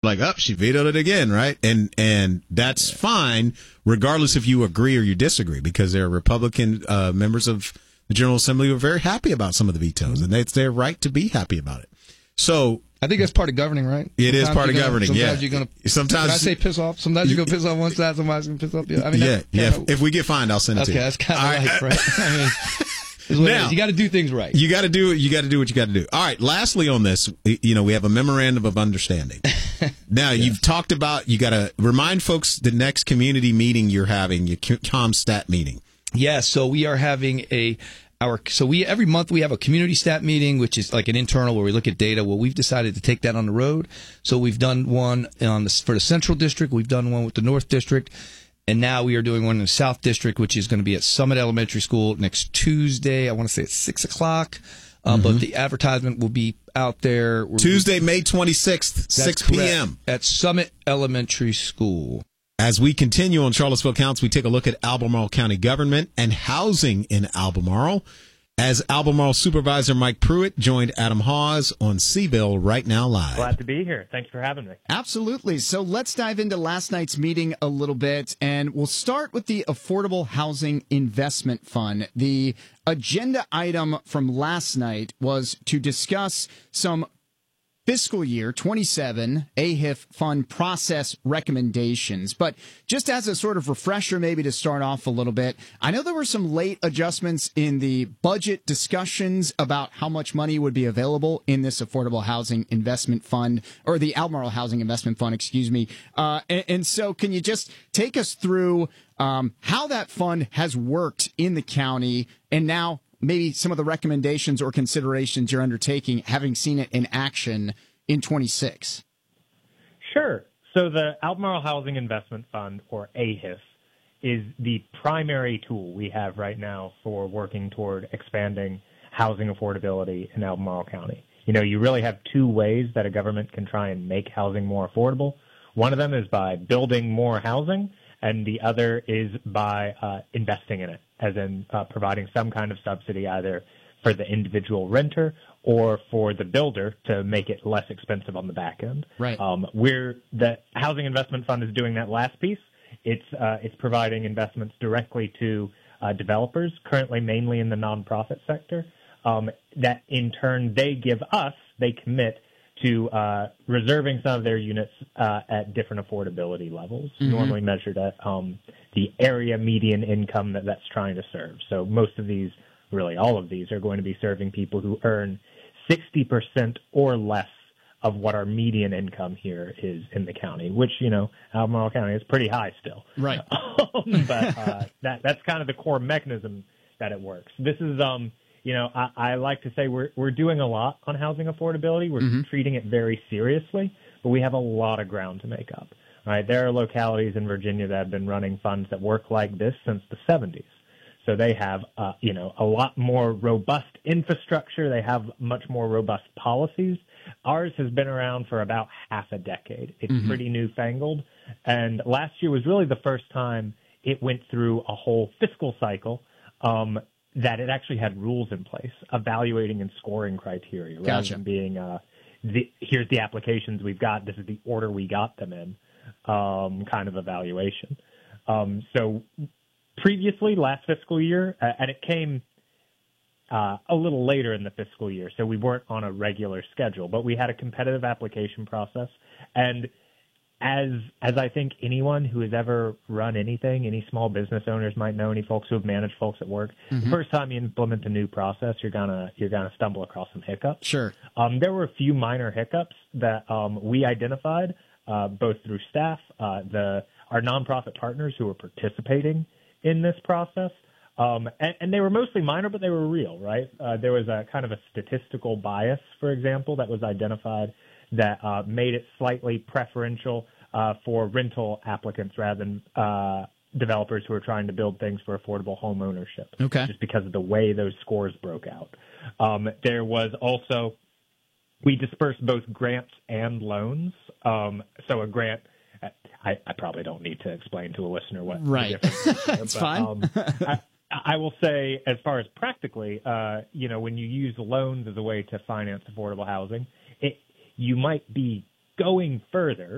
like, oh, she vetoed it again, right? And that's fine, regardless if you agree or you disagree, because there are Republican members of the General Assembly who are very happy about some of the vetoes, and it's their right to be happy about it. So I think that's part of governing, right? It is part of governing. Sometimes you're going to. Sometimes I say piss off. Sometimes you're going to piss off one side. Somebody's going to piss off the other. I mean, If we get fined, I'll send it to you. Okay, that's kind of life, right? I mean, now, you got to do things right. You got to do what you got to do. All right. Lastly, on this, we have a memorandum of understanding. Now, you've talked about, you got to remind folks the next community meeting you're having, your ComStat meeting. Yeah. So we are having every month we have a community stat meeting, which is like an internal where we look at data. Well, we've decided to take that on the road. So we've done one for the Central District. We've done one with the North District. And now we are doing one in the South District, which is going to be at Summit Elementary School next Tuesday. I want to say it's 6 o'clock. But the advertisement will be out there. Tuesday, May 26th, 6 p.m. At Summit Elementary School. As we continue on Charlottesville Counts, we take a look at Albemarle County government and housing in Albemarle. As Albemarle Supervisor Mike Pruitt joined Adam Hawes on C-Bill Right Now Live. Glad to be here. Thanks for having me. Absolutely. So let's dive into last night's meeting a little bit, and we'll start with the Affordable Housing Investment Fund. The agenda item from last night was to discuss some fiscal year 27 AHIF fund process recommendations. But just as a sort of refresher, maybe to start off a little bit, I know there were some late adjustments in the budget discussions about how much money would be available in this Affordable Housing Investment Fund, or the Albemarle Housing Investment Fund, excuse me. And so can you just take us through how that fund has worked in the county, and now maybe some of the recommendations or considerations you're undertaking, having seen it in action in 26? Sure. So the Albemarle Housing Investment Fund, or AHIF, is the primary tool we have right now for working toward expanding housing affordability in Albemarle County. You really have two ways that a government can try and make housing more affordable. One of them is by building more housing, and the other is by investing in it, as in providing some kind of subsidy either for the individual renter or for the builder to make it less expensive on the back end. Right. The Housing Investment Fund is doing that last piece. It's providing investments directly to developers, currently mainly in the nonprofit sector, that in turn they commit to reserving some of their units at different affordability levels, normally measured at the area median income that's trying to serve. So most of these, really all of these, are going to be serving people who earn 60% or less of what our median income here is in the county, which, Albemarle County is pretty high still. Right. But that's kind of the core mechanism that it works. This is I like to say we're doing a lot on housing affordability. We're treating it very seriously, but we have a lot of ground to make up. Right? There are localities in Virginia that have been running funds that work like this since the 70s. So they have, a lot more robust infrastructure. They have much more robust policies. Ours has been around for about half a decade. It's pretty newfangled. And last year was really the first time it went through a whole fiscal cycle that it actually had rules in place, evaluating and scoring criteria, rather than being here's the applications we've got, this is the order we got them in, kind of evaluation. So previously, last fiscal year, and it came a little later in the fiscal year, so we weren't on a regular schedule, but we had a competitive application process. And as I think anyone who has ever run anything, any small business owners might know, any folks who have managed folks at work, the first time you implement a new process, you're gonna stumble across some hiccups. Sure. There were a few minor hiccups that we identified, both through staff, our nonprofit partners who were participating in this process. And they were mostly minor, but they were real, right? There was a kind of a statistical bias, for example, that was identified that made it slightly preferential for rental applicants rather than developers who are trying to build things for affordable home ownership. Okay. Just because of the way those scores broke out. There was also, we dispersed both grants and loans. So a grant, I probably don't need to explain to a listener what the difference is. That's fine. I will say, as far as practically, when you use loans as a way to finance affordable housing, you might be going further